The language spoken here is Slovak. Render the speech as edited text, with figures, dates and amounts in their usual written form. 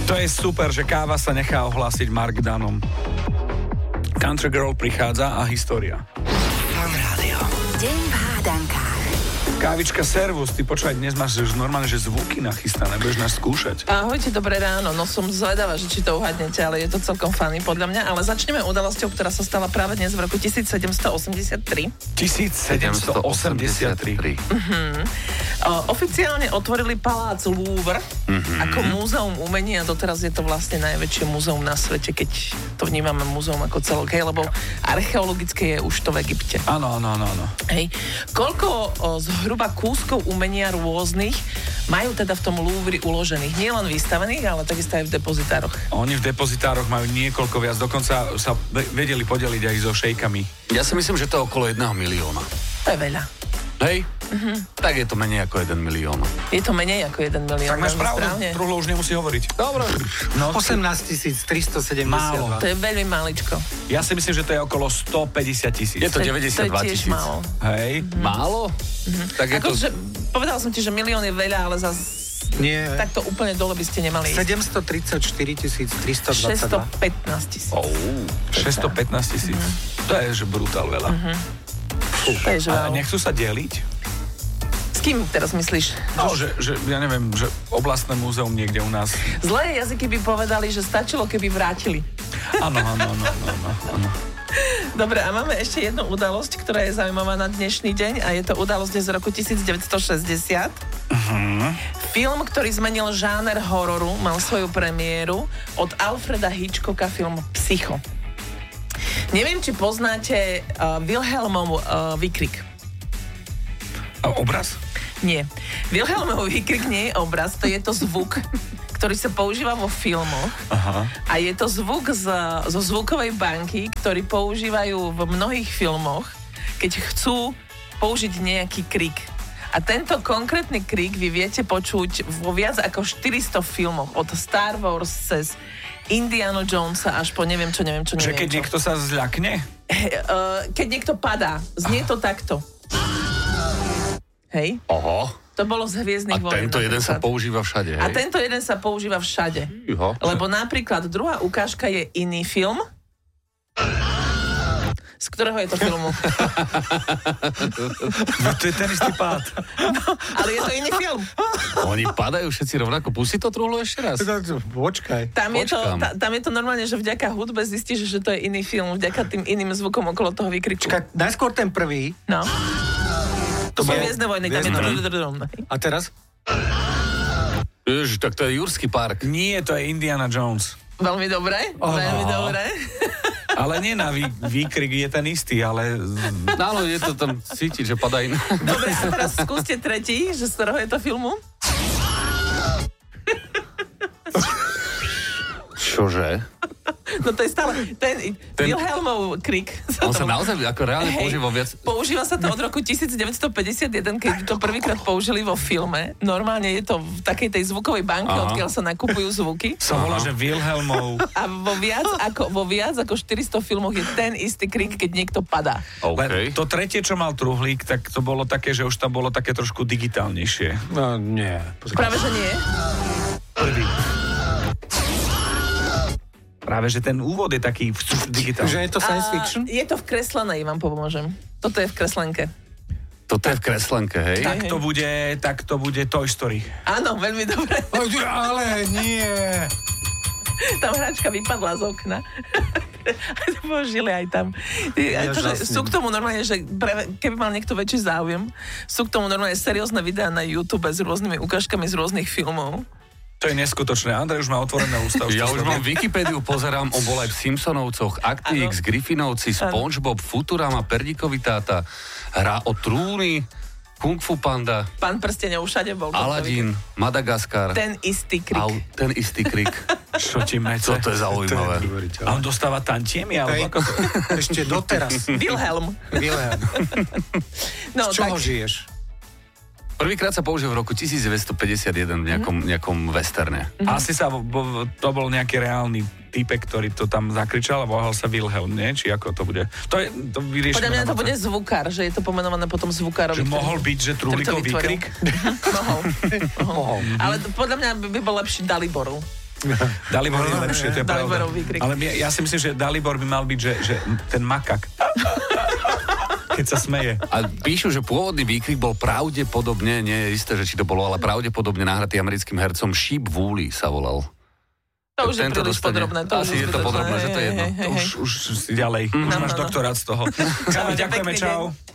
To je super, že káva sa nechá ohlásiť Mark Danom. Country Girl prichádza a história. Fan Rádio. Deň v hádankách. Kávička, servus, ty počúvaj, dnes máš normálne, že zvuky nachystané, budeš nás skúšať. Ahojte, dobré ráno, no som zvedavá, že či to uhadnete, ale je to celkom funny podľa mňa, ale začneme udalosťou, ktorá sa stala práve dnes v roku 1783. 1783. Oficiálne otvorili palác Louvre ako múzeum umenia, doteraz je to vlastne najväčšie múzeum na svete, keď to vnímame múzeum ako celok, lebo archeologické je už to v Egypte. Áno. Hej. Koľko zhruba kúskov umenia rôznych majú teda v tom Louvre uložených? Nie len vystavených, ale takisto aj v depozitároch. Oni v depozitároch majú niekoľko viac, dokonca sa vedeli podeliť aj so šejkami. Ja si myslím, že to je okolo 1 milióna. To je veľa. Hej? Tak je to menej ako 1 milión. Je to menej ako 1 milión. Tak máš pravdu, Truhlo už nemusí hovoriť. Dobre. No, 18 372. Málo. To je veľmi maličko. Ja si myslím, že to je okolo 150 000. Je to 92 To je tiež 000. málo. Hej. Málo? Tak je to... Akože, povedal som ti, že milión je veľa, ale zase Nie. takto úplne dole by ste nemali ísť. 734 322. 615 000. 615 000. To je, že brutál veľa. To je, že A wow. nechcú sa deliť? S kým teraz myslíš? No, že ja neviem, že oblastné múzeum niekde u nás. Zlé jazyky by povedali, že stačilo, keby vrátili. Áno. Dobre, a máme ešte jednu udalosť, ktorá je zaujímavá na dnešný deň a je to udalosť z roku 1960. Film, ktorý zmenil žáner hororu, mal svoju premiéru od Alfreda Hitchcocka, film Psycho. Neviem, či poznáte Wilhelmov výkrik. A obraz? Nie. Wilhelmov výkrik nie je obraz, to je to zvuk, ktorý sa používa vo filmoch. Aha. A je to zvuk zo zvukovej banky, ktorý používajú v mnohých filmoch, keď chcú použiť nejaký krik. A tento konkrétny krik vy viete počuť vo viac ako 400 filmoch, od Star Wars cez Indiana Jonesa až po neviem čo. Že keď niekto sa zľakne? Keď niekto padá, znie to takto. Hej? Oho. To bolo z Hviezdnych A vojen. tento jeden sa napríklad. používa všade, hej? A tento jeden sa používa všade. Iho. Lebo napríklad druhá ukážka je iný film. Z ktorého je to filmu? No, to je ten istý pád. Ale je to iný film. Oni padajú všetci rovnako. Pusti to Truhlo ešte raz. Počkaj. Tam je to normálne, že vďaka hudbe zistíš, že to je iný film, vďaka tým iným zvukom okolo toho výkriku. Počkaj, najskôr ten prvý. No. To sú je Hviezdne vojny, tam je to... A teraz? Ježiš, tak to je Jurský park. Nie, to je Indiana Jones. Veľmi dobre, veľmi dobre. Ale nie na výkrik je ten istý, ale... Áno, je to tam cítiť, že padá iná. Dobre, a teraz skúste tretí, že z ktorého je to filmu? Čože? No to je stále ten Wilhelmov krik. On sa naozaj ako reálne používa viac... Používa sa to od roku 1951, keď to prvýkrát použili vo filme. Normálne je to v takej tej zvukovej banke, odkiaľ sa nakupujú zvuky. Sa volá, že Wilhelmov. A vo viac ako 400 filmoch je ten istý krik, keď niekto padá. Len OK. to tretie, čo mal Truhlík, tak to bolo také, že už tam bolo také trošku digitálnejšie. No, nie. Práve, že nie. Prvý. Práve, že ten úvod je taký digitálny. Že je to science fiction? Je to v kreslenej, vám pomôžem. Toto je v kreslenke. Toto je v kreslenke, hej? Tak to bude Toy Story. Áno, veľmi dobre. Ale nie. Tam hračka vypadla z okna. Použili aj tam. Sú k tomu normálne, že keby mal niekto väčší záujem, sú k tomu normálne seriózne videá na YouTube s rôznymi ukážkami z rôznych filmov. To je neskutočné. Andrej už má otvorené ústa. Ja už mám Wikipédiu, pozerám, on bol aj v Simpsonovcoch, Actix, Griffinovci, SpongeBob, Futurama, Perdíkový táta, Hra o trúny, Kung Fu Panda, Pán prstenov všade bol. Aladín, Madagaskar. Ten istý krik. Ten istý krik. Čo ti mece? To je zaujímavé. A on dostáva tantiemy? Alebo ako to? Ešte doteraz. Wilhelm. No, Z čoho tak, žiješ? Prvýkrát sa použil v roku 1951 v nejakom westerne. Asi to bol nejaký reálny týpek, ktorý to tam zakričal a volal sa Wilhelm, nie? Či ako to bude? To vyriešime. podľa mňa to bude zvukár, že je to pomenované potom zvukárovi. Že mohol byť, že Truhlíkov výkrik? Mohol. Ale podľa mňa by bol lepší Daliborov. Dalibor je lepšie, to je pravda. Daliborov výkrik. Ale ja si myslím, že Dalibor by mal byť, že ten makak. Keď sa smeje. A píšu, že pôvodný výkrik bol pravdepodobne, nie je isté, že či to bolo, ale pravdepodobne nahratý americkým hercom Sheep Woolley sa volal. To už je príliš podrobné. Asi je to podrobné, že to je jedno. Už si ďalej. Už máš doktorát z toho. Ďakujeme, čau.